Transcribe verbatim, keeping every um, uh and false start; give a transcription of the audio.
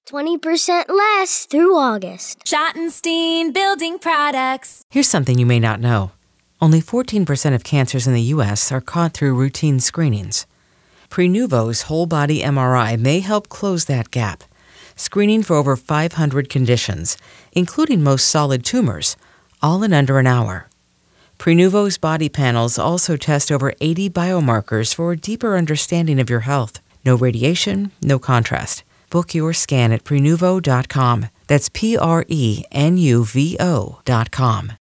twenty percent less through August. Schottenstein Building Products. Here's something you may not know. Only fourteen percent of cancers in the U S are caught through routine screenings. Prenuvo's whole-body M R I may help close that gap, screening for over five hundred conditions, including most solid tumors, all in under an hour. Prenuvo's body panels also test over eighty biomarkers for a deeper understanding of your health. No radiation, no contrast. Book your scan at prenuvo dot com. That's P R E N U V O dot com.